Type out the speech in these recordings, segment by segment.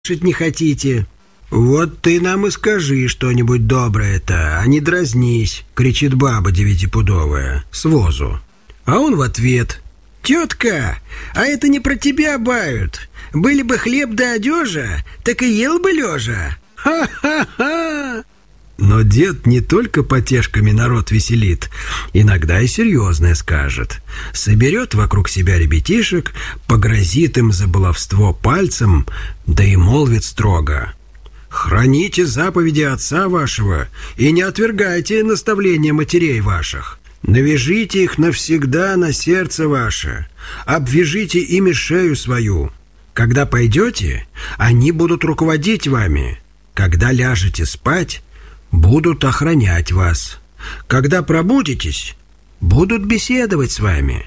слушать не хотите. Вот ты нам и скажи что-нибудь доброе-то, а не дразнись, кричит баба девятипудовая с возу. А он в ответ: тетка, а это не про тебя бают. Были бы хлеб да одежа, так и ел бы лежа. Ха-ха-ха! Но дед не только потешками народ веселит, иногда и серьезное скажет. Соберет вокруг себя ребятишек, погрозит им за баловство пальцем, да и молвит строго: храните заповеди отца вашего и не отвергайте наставления матерей ваших. Навяжите их навсегда на сердце ваше, обвяжите ими шею свою. Когда пойдете, они будут руководить вами. Когда ляжете спать, будут охранять вас. Когда пробудитесь, будут беседовать с вами.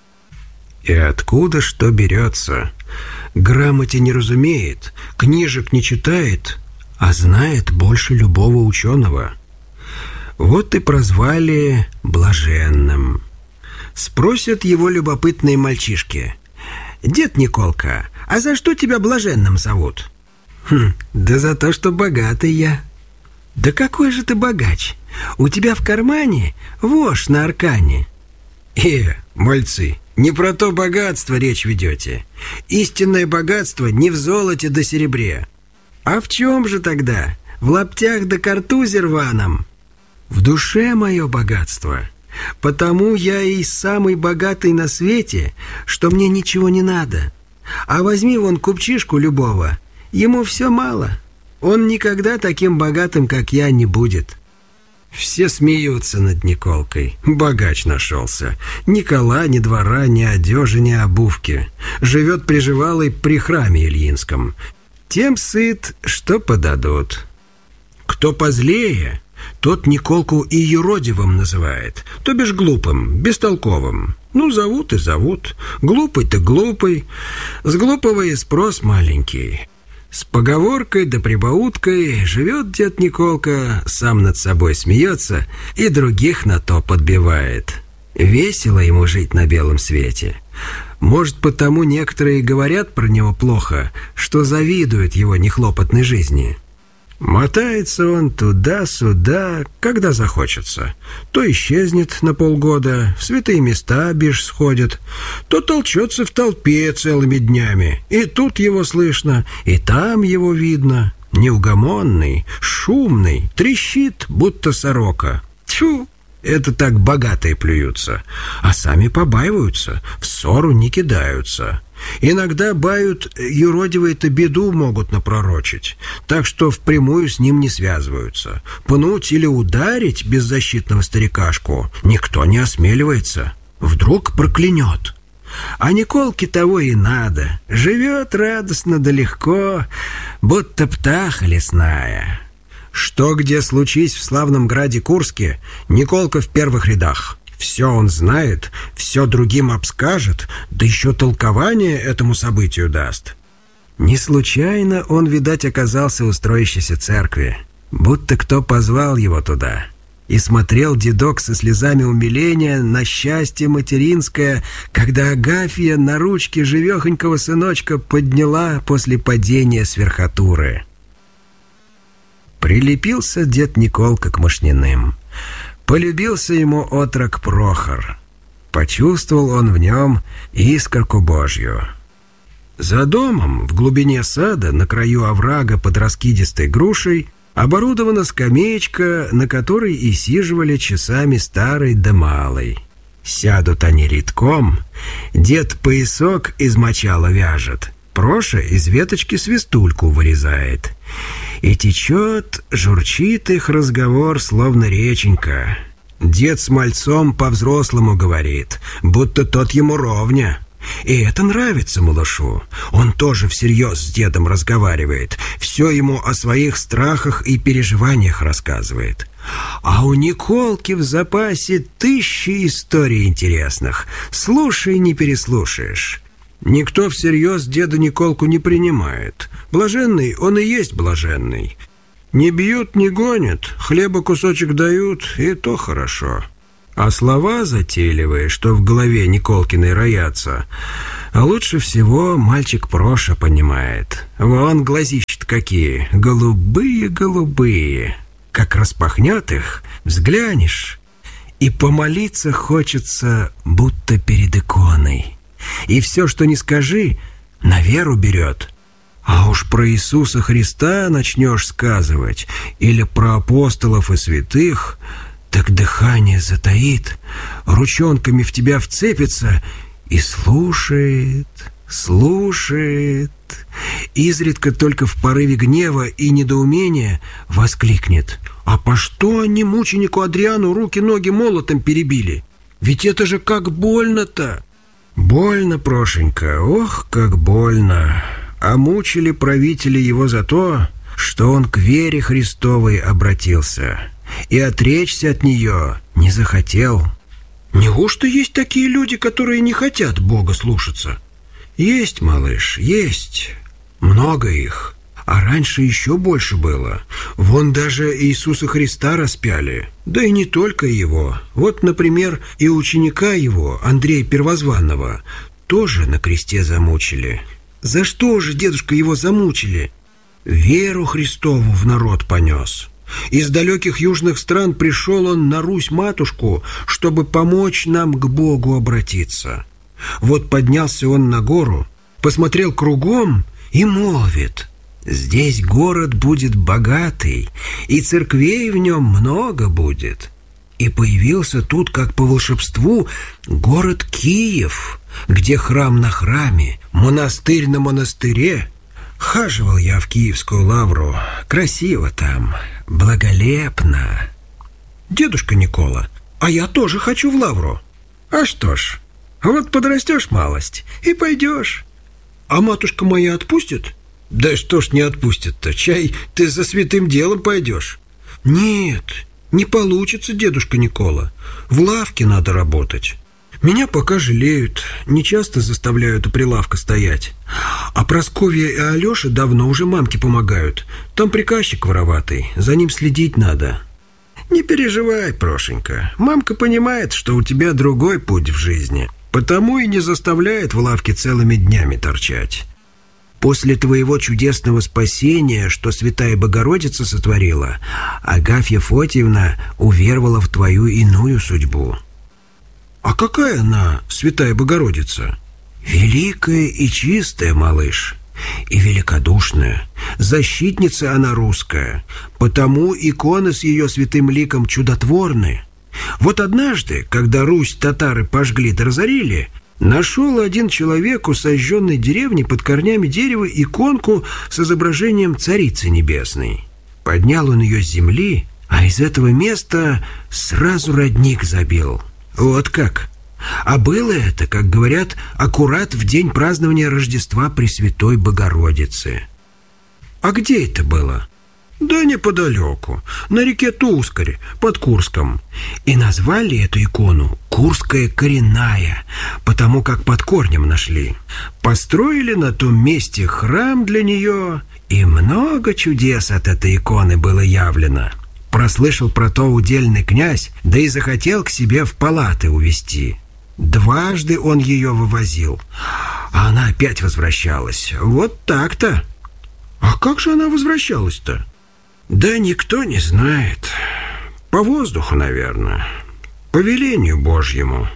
И откуда что берется? Грамоте не разумеет, книжек не читает, а знает больше любого ученого. Вот и прозвали блаженным. Спросят его любопытные мальчишки: дед Николка, а за что тебя блаженным зовут? Да за то, что богатый я. Да какой же ты богач? У тебя в кармане вошь на аркане. Мальцы, не про то богатство речь ведете. Истинное богатство не в золоте да серебре. А в чем же тогда? В лаптях да картузе рваном. В душе мое богатство. Потому я и самый богатый на свете, что мне ничего не надо. А возьми вон купчишку любого, ему все мало. Он никогда таким богатым, как я, не будет. Все смеются над Николкой. Богач нашелся. Ни кола, ни двора, ни одежи, ни обувки. Живет приживалый при храме Ильинском. Тем сыт, что подадут. Кто позлее, тот Николку и юродивым называет, то бишь глупым, бестолковым. Ну, зовут и зовут. Глупый-то глупый. С глупого и спрос маленький. С поговоркой да прибауткой живет дед Николка, сам над собой смеется и других на то подбивает. Весело ему жить на белом свете. Может, потому некоторые говорят про него плохо, что завидуют его нехлопотной жизни. Мотается он туда-сюда, когда захочется. То исчезнет на полгода, в святые места бишь сходит, то толчется в толпе целыми днями. И тут его слышно, и там его видно. Неугомонный, шумный, трещит, будто сорока. Тьфу! Это так богатые плюются, а сами побаиваются, в ссору не кидаются. Иногда бают, юродивые-то беду могут напророчить, так что впрямую с ним не связываются. Пнуть или ударить беззащитного старикашку никто не осмеливается. Вдруг проклянет. А Николке того и надо. Живет радостно да легко, будто птаха лесная. Что где случись в славном граде Курске, Николка в первых рядах. Все он знает, все другим обскажет, да еще толкование этому событию даст. Не случайно он, видать, оказался у строящейся церкви. Будто кто позвал его туда. И смотрел дедок со слезами умиления на счастье материнское, когда Агафья на ручке живехонького сыночка подняла после падения с верхотуры. Прилепился дед Николка к Мошниным. Полюбился ему отрок Прохор. Почувствовал он в нем искорку Божью. За домом, в глубине сада, на краю оврага под раскидистой грушей, оборудована скамеечка, на которой и сиживали часами старый да малый. Сядут они редком, дед поясок из мочала вяжет, Проша из веточки свистульку вырезает. И течет, журчит их разговор, словно реченька. Дед с мальцом по-взрослому говорит, будто тот ему ровня. И это нравится малышу. Он тоже всерьез с дедом разговаривает. Все ему о своих страхах и переживаниях рассказывает. А у Николки в запасе 1000 историй интересных. Слушай, не переслушаешь. Никто всерьез деда Николку не принимает. Блаженный он и есть блаженный. Не бьют, не гонят, хлеба кусочек дают, и то хорошо. А слова затейливые, что в голове Николкиной роятся, А лучше всего мальчик Проша понимает. Вон глазища какие, голубые-голубые. Как распахнет их, взглянешь, и помолиться хочется, будто перед иконой. И все, что не скажи, на веру берет. А уж про Иисуса Христа начнешь сказывать, или про апостолов и святых, так дыхание затаит, ручонками в тебя вцепится и слушает, изредка только в порыве гнева и недоумения воскликнет: «А по что они мученику Адриану руки-ноги молотом перебили? Ведь это же как больно-то!» Больно, Прошенька, ох, как больно. А мучили правители его за то, что он к вере Христовой обратился и отречься от нее не захотел. Неужто есть такие люди, которые не хотят Бога слушаться? Есть, малыш, есть. Много их. А раньше еще больше было. Вон даже Иисуса Христа распяли. Да и не только его. Вот, например, и ученика его, Андрея Первозванного, тоже на кресте замучили. За что же, дедушка, его замучили? Веру Христову в народ понес. Из далеких южных стран пришел он на Русь-матушку, чтобы помочь нам к Богу обратиться. Вот поднялся он на гору, посмотрел кругом и молвит: «Здесь город будет богатый, и церквей в нем много будет». И появился тут, как по волшебству, город Киев, где храм на храме, монастырь на монастыре. Хаживал я в Киевскую лавру. Красиво там, благолепно. Дедушка Никола, а я тоже хочу в лавру. А что ж, вот подрастешь малость и пойдешь. А матушка моя отпустит? Да что ж не отпустит-то, чай ты за святым делом пойдешь. Нет, не получится, дедушка Никола. В лавке надо работать. Меня пока жалеют, нечасто заставляют у прилавка стоять. А Прасковья и Алеша давно уже мамке помогают. Там приказчик вороватый, за ним следить надо. Не переживай, Прошенька, мамка понимает, что у тебя другой путь в жизни, потому и не заставляет в лавке целыми днями торчать. После твоего чудесного спасения, что Святая Богородица сотворила, Агафья Фотьевна уверовала в твою иную судьбу. А какая она, Святая Богородица? Великая и чистая, малыш, и великодушная. Защитница она русская, потому иконы с ее святым ликом чудотворны. Вот однажды, когда Русь татары пожгли да разорили, нашел один человек у сожженной деревни под корнями дерева иконку с изображением Царицы Небесной. Поднял он ее с земли, а из этого места сразу родник забил. Вот как. А было это, как говорят, аккурат в день празднования Рождества Пресвятой Богородицы. А где это было? Да неподалеку, на реке Тускарь, под Курском. И назвали эту икону Курская коренная, потому как под корнем нашли. Построили на том месте храм для нее, и много чудес от этой иконы было явлено. Прослышал про то удельный князь, да и захотел к себе в палаты увезти. Дважды он ее вывозил, а она опять возвращалась. Вот так-то. А как же она возвращалась-то? Да никто не знает. По воздуху, наверное. По велению Божьему.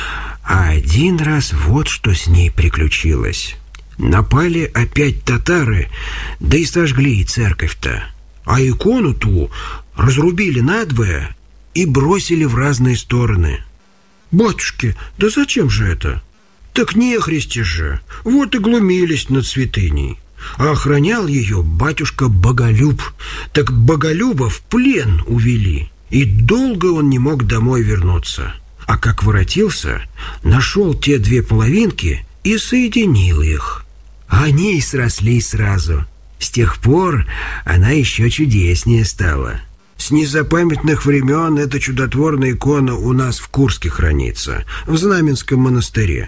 А один раз вот что с ней приключилось. Напали опять татары, да и сожгли и церковь-то. А икону ту разрубили надвое и бросили в разные стороны. Батюшки, да зачем же это? Так нехристи же, вот и глумились над святыней. А охранял ее батюшка Боголюб. Так Боголюба в плен увели, и долго он не мог домой вернуться. А как воротился, нашел те две половинки и соединил их. Они и срослись сразу. С тех пор она еще чудеснее стала. С незапамятных времен эта чудотворная икона у нас в Курске хранится, в Знаменском монастыре.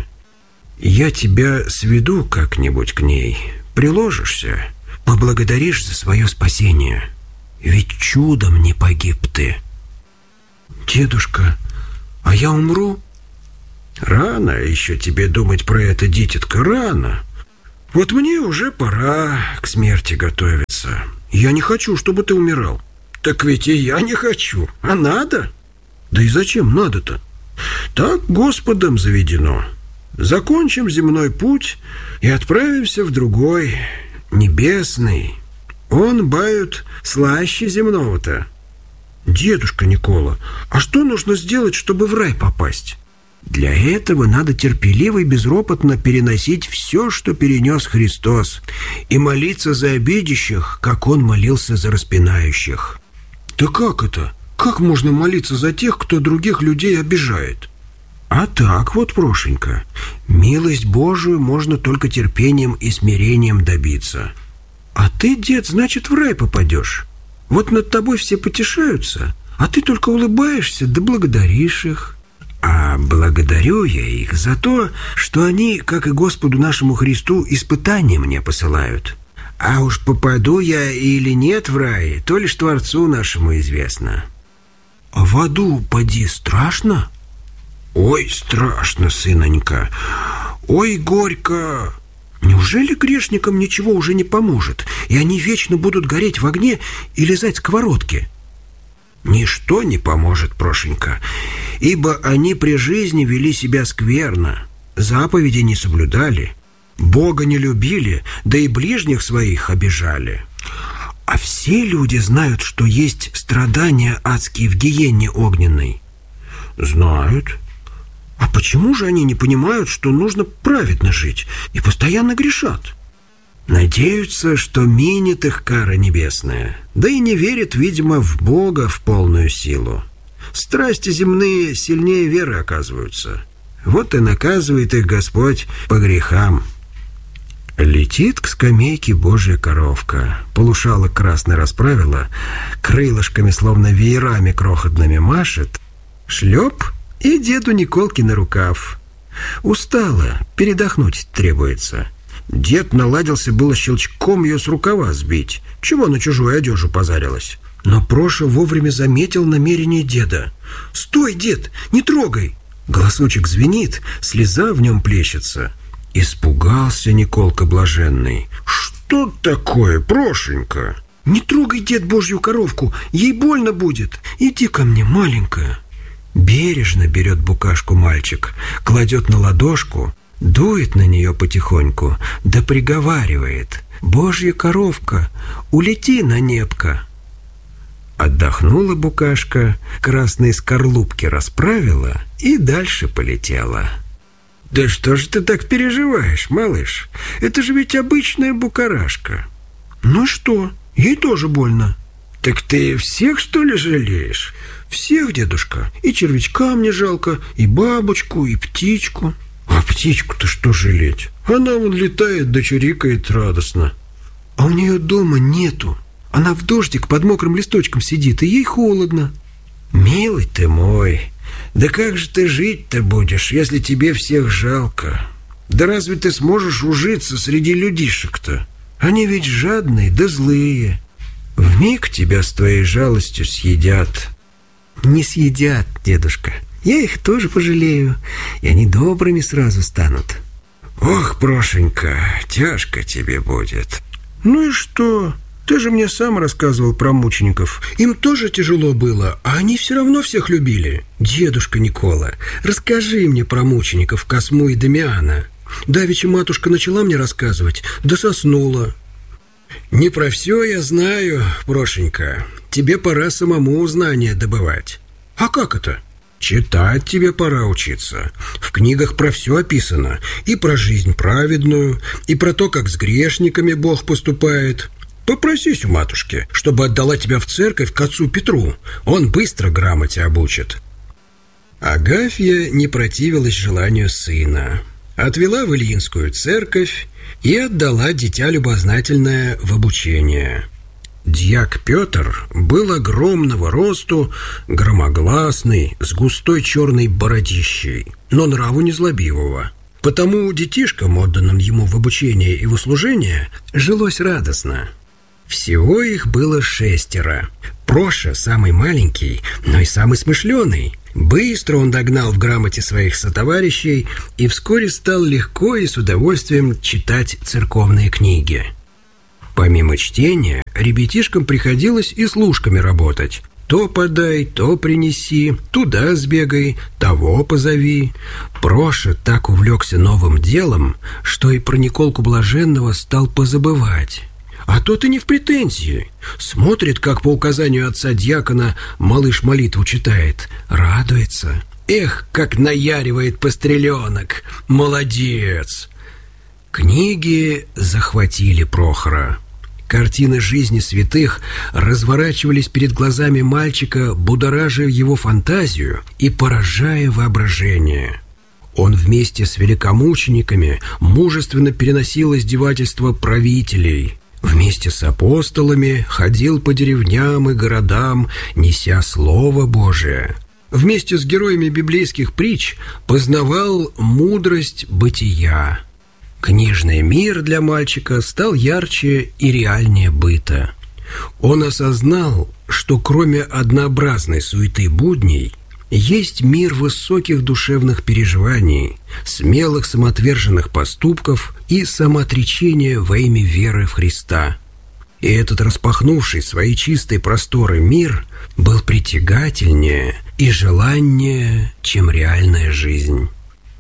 Я тебя сведу как-нибудь к ней, приложишься, поблагодаришь за свое спасение. Ведь чудом не погиб ты. Дедушка, а я умру? Рано еще тебе думать про это, дитятка, рано. Вот мне уже пора к смерти готовиться. Я не хочу, чтобы ты умирал. Так ведь и я не хочу, а надо. Да и зачем надо-то? Так Господом заведено. Закончим земной путь и отправимся в другой, небесный. Он, бают, слаще земного-то. Дедушка Никола, а что нужно сделать, чтобы в рай попасть? Для этого надо терпеливо и безропотно переносить все, что перенес Христос, и молиться за обидящих, как Он молился за распинающих. Да как это? Как можно молиться за тех, кто других людей обижает? А так вот, Прошенька, милость Божию можно только терпением и смирением добиться. А ты, дед, значит, в рай попадешь. Вот над тобой все потешаются, а ты только улыбаешься да благодаришь их. А благодарю я их за то, что они, как и Господу нашему Христу, испытания мне посылают. А уж попаду я или нет в рай, то лишь Творцу нашему известно. А в аду, поди, страшно? Ой, страшно, сынонька. Ой, горько. Неужели грешникам ничего уже не поможет, и они вечно будут гореть в огне и лизать сковородки? Ничто не поможет, Прошенька, ибо они при жизни вели себя скверно, заповеди не соблюдали, Бога не любили, да и ближних своих обижали. А все люди знают, что есть страдания адские в гиенне огненной. Знают. А почему же они не понимают, что нужно праведно жить, и постоянно грешат? Надеются, что минет их кара небесная, да и не верят, видимо, в Бога в полную силу. Страсти земные сильнее веры оказываются. Вот и наказывает их Господь по грехам. Летит к скамейке Божья коровка, полушалок красный расправила, крылышками, словно веерами крохотными машет, шлеп и деду Николке на рукав. Устала, передохнуть требуется. Дед наладился было щелчком ее с рукава сбить, чего на чужую одежу позарилась. Но Проша вовремя заметил намерение деда. «Стой, дед, не трогай!» Голосочек звенит, слеза в нем плещется. Испугался Николка блаженный. «Что такое, Прошенька?» «Не трогай, дед, Божью коровку, ей больно будет. Иди ко мне, маленькая». Бережно берет букашку мальчик, кладет на ладошку, дует на нее потихоньку, да приговаривает: «Божья коровка, улети на небко». Отдохнула букашка, красные скорлупки расправила и дальше полетела. «Да что же ты так переживаешь, малыш? Это же ведь обычная букарашка». «Ну что, ей тоже больно». «Так ты всех, что ли, жалеешь?» «Всех, дедушка. И червячка мне жалко, и бабочку, и птичку». «А птичку-то что жалеть? Она вон летает да чирикает радостно». «А у нее дома нету. Она в дождик под мокрым листочком сидит, и ей холодно». «Милый ты мой, да как же ты жить-то будешь, если тебе всех жалко? Да разве ты сможешь ужиться среди людишек-то? Они ведь жадные да злые. Вмиг тебя с твоей жалостью съедят». «Не съедят, дедушка. Я их тоже пожалею, и они добрыми сразу станут». «Ох, Прошенька, тяжко тебе будет». «Ну и что? Ты же мне сам рассказывал про мучеников. Им тоже тяжело было, а они все равно всех любили. Дедушка Никола, расскажи мне про мучеников Косму и Дамиана. Давеча матушка начала мне рассказывать, да соснула». «Не про все я знаю, Прошенька. Тебе пора самому знания добывать». «А как это?» «Читать тебе пора учиться. В книгах про все описано. И про жизнь праведную, и про то, как с грешниками Бог поступает. Попросись у матушки, чтобы отдала тебя в церковь к отцу Петру. Он быстро грамоте обучит». Агафья не противилась желанию сына. Отвела в Ильинскую церковь и отдала дитя любознательное в обучение. Дьяк Петр был огромного росту, громогласный, с густой черной бородищей, но нраву незлобивого. Потому детишкам, отданным ему в обучение и в услужение, жилось радостно. Всего их было 6. Проша самый маленький, но и самый смышленый. Быстро он догнал в грамоте своих сотоварищей и вскоре стал легко и с удовольствием читать церковные книги. Помимо чтения, ребятишкам приходилось и служками работать. То подай, то принеси, туда сбегай, того позови. Проша так увлекся новым делом, что и про Николку Блаженного стал позабывать. А тот и не в претензии. Смотрит, как по указанию отца-дьякона малыш молитву читает. Радуется. Эх, как наяривает постреленок. Молодец! Книги захватили Прохора. Картины жизни святых разворачивались перед глазами мальчика, будоража его фантазию и поражая воображение. Он вместе с великомучениками мужественно переносил издевательства правителей. Вместе с апостолами ходил по деревням и городам, неся Слово Божие. Вместе с героями библейских притч познавал мудрость бытия. Книжный мир для мальчика стал ярче и реальнее быта. Он осознал, что кроме однообразной суеты будней есть мир высоких душевных переживаний, смелых самоотверженных поступков и самоотречения во имя веры в Христа. И этот распахнувший свои чистые просторы мир был притягательнее и желаннее, чем реальная жизнь.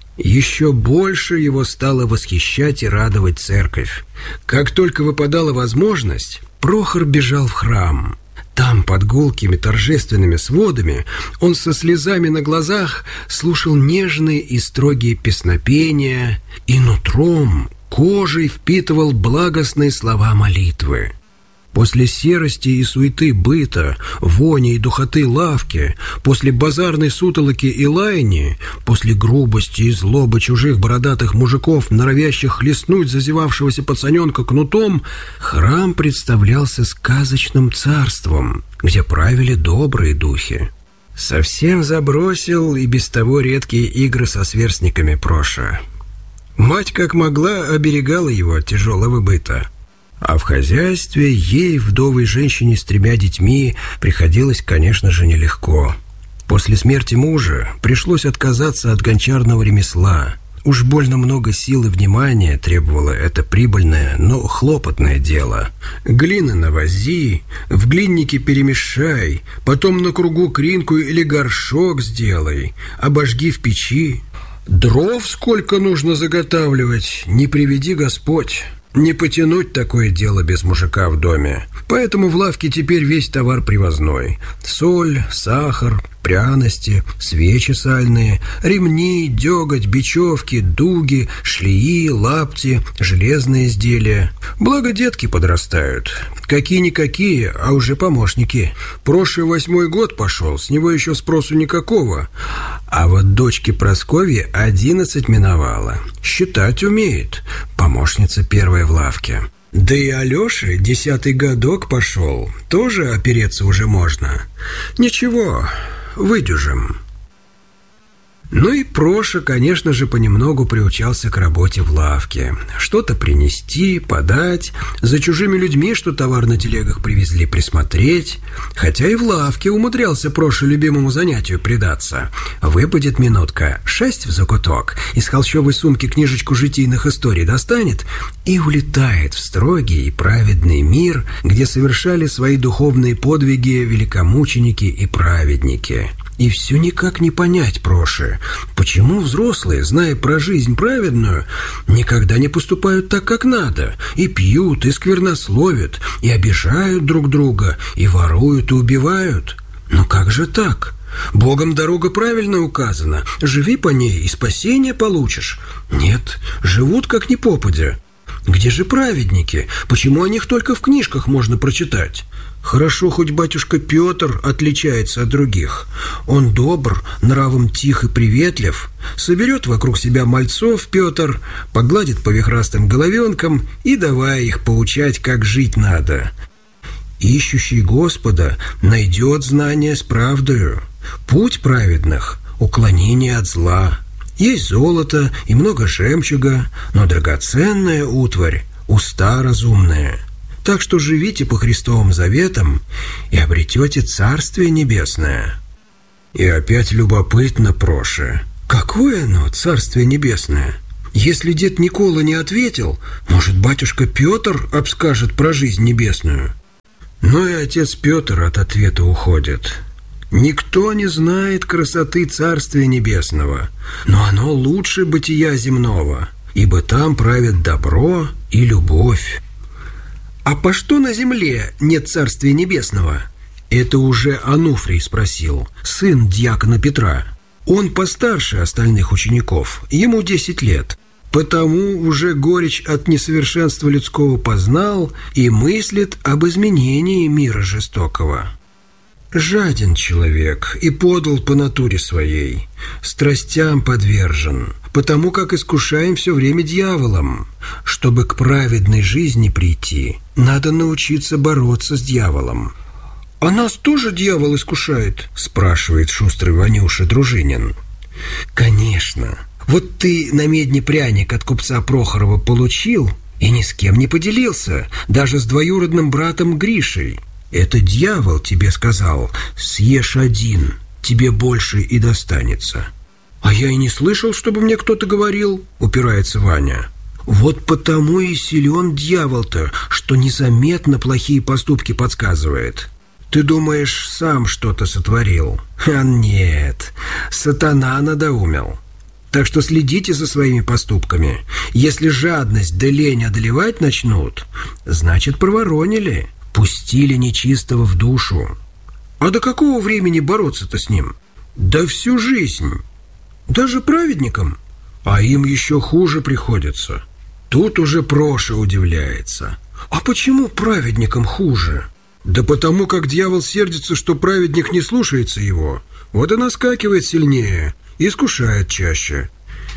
Еще больше его стало восхищать и радовать церковь. Как только выпадала возможность, Прохор бежал в храм. Там, под гулкими торжественными сводами, он со слезами на глазах слушал нежные и строгие песнопения и нутром, кожей впитывал благостные слова молитвы. После серости и суеты быта, вони и духоты лавки, после базарной сутолоки и лаяния, после грубости и злобы чужих бородатых мужиков, норовящих хлестнуть зазевавшегося пацаненка кнутом, храм представлялся сказочным царством, где правили добрые духи. Совсем забросил и без того редкие игры со сверстниками Проша. Мать как могла оберегала его от тяжелого быта. А в хозяйстве ей, вдовой женщине с 3 детьми, приходилось, конечно же, нелегко. После смерти мужа пришлось отказаться от гончарного ремесла. Уж больно много сил и внимания требовало это прибыльное, но хлопотное дело. Глины навози, в глиннике перемешай, потом на кругу кринку или горшок сделай, обожги в печи. Дров сколько нужно заготавливать, не приведи Господь. Не потянуть такое дело без мужика в доме. Поэтому в лавке теперь весь товар привозной. Соль, сахар, пряности, свечи сальные, ремни, деготь, бечевки, дуги, шлеи, лапти, железные изделия. Благо детки подрастают. Какие-никакие, а уже помощники. Прошлый 8-й год пошел, с него еще спросу никакого. А вот дочке Прасковье 11 миновало. Считать умеет. Помощница первая в лавке. Да и Алёше 10-й годок пошел. Тоже опереться уже можно. Ничего, выдержим. Ну и Проша, конечно же, понемногу приучался к работе в лавке. Что-то принести, подать, за чужими людьми, что товар на телегах привезли, присмотреть. Хотя и в лавке умудрялся Проша любимому занятию предаться. Выпадет минутка, шесть в закуток, из холщовой сумки книжечку житийных историй достанет и улетает в строгий и праведный мир, где совершали свои духовные подвиги великомученики и праведники. И все никак не понять Проше, почему взрослые, зная про жизнь праведную, никогда не поступают так, как надо, и пьют, и сквернословят, и обижают друг друга, и воруют, и убивают. Но как же так? Богом дорога правильно указана, живи по ней, и спасение получишь. Нет, живут как ни попадя. Где же праведники? Почему о них только в книжках можно прочитать? Хорошо, хоть батюшка Петр отличается от других. Он добр, нравом тих и приветлив, соберет вокруг себя мальцов Петр, погладит по вихрастым головенкам и давай их поучать, как жить надо. Ищущий Господа найдет знание с правдою. Путь праведных — уклонение от зла. Есть золото и много жемчуга, но драгоценная утварь — уста разумные. Так что живите по Христовым заветам и обретете Царствие Небесное. И опять любопытно, Проша. Какое оно, Царствие Небесное? Если дед Никола не ответил, может, батюшка Петр обскажет про жизнь небесную? Но и отец Петр от ответа уходит. Никто не знает красоты Царствия Небесного, но оно лучше бытия земного, ибо там правит добро и любовь. А по что на земле нет Царствия Небесного? Это уже Ануфрий спросил, сын дьякона Петра. Он постарше остальных учеников, ему 10 лет. Потому уже горечь от несовершенства людского познал и мыслит об изменении мира жестокого. Жаден человек и подл по натуре своей, страстям подвержен, потому как искушаем все время дьяволом. Чтобы к праведной жизни прийти, надо научиться бороться с дьяволом. «А нас тоже дьявол искушает?» – спрашивает шустрый Ванюша Дружинин. «Конечно. Вот ты на медне пряник от купца Прохорова получил и ни с кем не поделился, даже с двоюродным братом Гришей. Это дьявол тебе сказал: съешь один, тебе больше и достанется». «А я и не слышал, чтобы мне кто-то говорил», — упирается Ваня. «Вот потому и силен дьявол-то, что незаметно плохие поступки подсказывает. Ты думаешь, сам что-то сотворил? А нет, сатана надоумил. Так что следите за своими поступками. Если жадность да лень одолевать начнут, значит, проворонили, пустили нечистого в душу. А до какого времени бороться-то с ним? Да всю жизнь. Даже праведникам. А им еще хуже приходится». Тут уже Проша удивляется. «А почему праведникам хуже?» «Да потому как дьявол сердится, что праведник не слушается его. Вот и наскакивает сильнее, искушает чаще».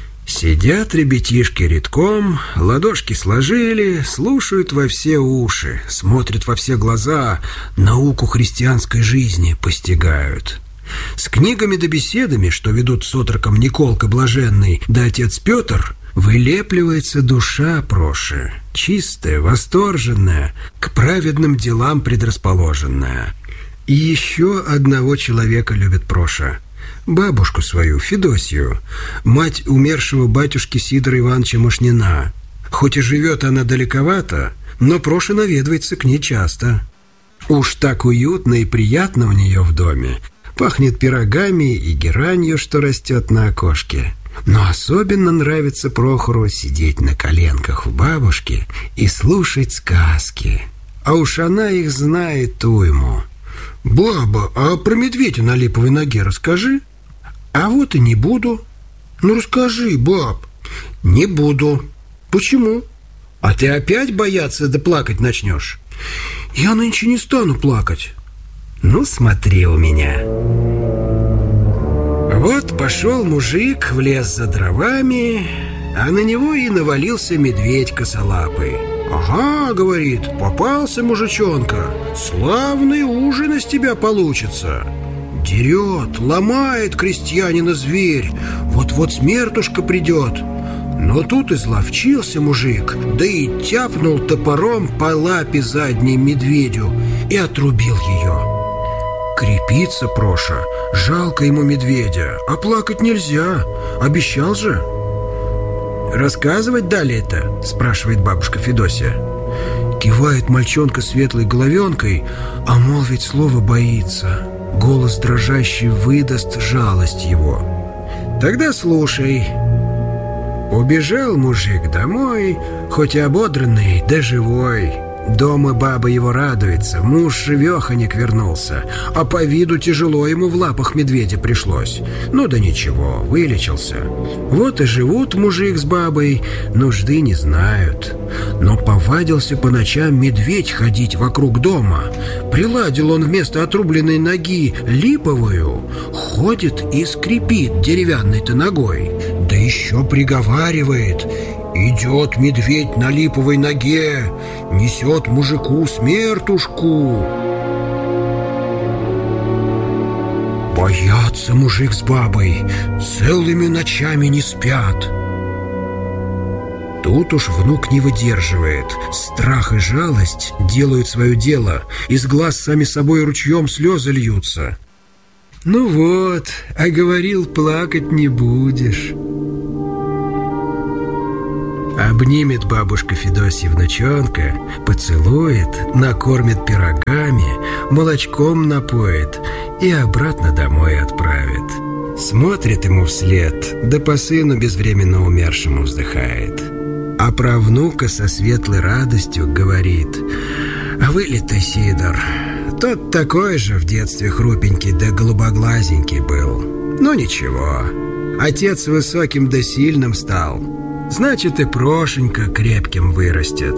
Сидят ребятишки редком, ладошки сложили, слушают во все уши, смотрят во все глаза, науку христианской жизни постигают. С книгами да беседами, что ведут с отроком Николка Блаженный да отец Петр, вылепливается душа Проши, чистая, восторженная, к праведным делам предрасположенная. И еще одного человека любит Проша. Бабушку свою, Федосию, мать умершего батюшки Сидора Ивановича Мошнина. Хоть и живет она далековато, но Проша наведывается к ней часто. Уж так уютно и приятно у нее в доме. Пахнет пирогами и геранью, что растет на окошке. Но особенно нравится Прохору сидеть на коленках у бабушки и слушать сказки. А уж она их знает уйму. «Баба, а про медведя на липовой ноге расскажи». «А вот и не буду». «Ну расскажи, баб». «Не буду». «Почему?» «А ты опять бояться да плакать начнешь?» «Я нынче не стану плакать». «Ну смотри у меня». Вот пошел мужик в лес за дровами, а на него и навалился медведь косолапый. «Ага, — говорит, — попался мужичонка, славный ужин из тебя получится». Дерет, ломает крестьянина зверь, вот-вот смертушка придет. Но тут изловчился мужик, да и тяпнул топором по лапе задней медведю и отрубил ее. Крепится Проша, жалко ему медведя, а плакать нельзя, обещал же. «Рассказывать далее-то?» – спрашивает бабушка Федосия. Кивает мальчонка светлой головенкой, а молвить слово боится. Голос дрожащий выдаст жалость его. «Тогда слушай». Убежал мужик домой, хоть и ободранный, да живой. Дома баба его радуется, муж живеханик вернулся, а по виду тяжело ему в лапах медведя пришлось. Ну да ничего, вылечился. Вот и живут мужик с бабой, нужды не знают. Но повадился по ночам медведь ходить вокруг дома. Приладил он вместо отрубленной ноги липовую, ходит и скрипит деревянной-то ногой. Да еще приговаривает: «Идет медведь на липовой ноге, несет мужику смертушку». Боятся мужик с бабой, целыми ночами не спят. Тут уж внук не выдерживает. Страх и жалость делают свое дело, из глаз сами собой ручьем слезы льются. Ну вот, а говорил, плакать не будешь. Обнимет бабушка Федосья внучонка, поцелует, накормит пирогами, молочком напоит и обратно домой отправит. Смотрит ему вслед, да по сыну безвременно умершему вздыхает. А про внука со светлой радостью говорит: «А вылитый Сидор, тот такой же в детстве хрупенький да голубоглазенький был. Ну ничего, отец высоким да сильным стал, значит и Прошенька крепким вырастет».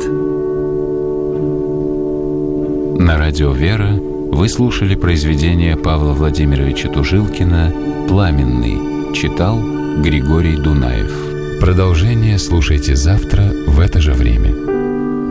На радио «Вера» вы слушали произведение Павла Владимировича Тужилкина «Пламенный». Читал Григорий Дунаев. Продолжение слушайте завтра в это же время.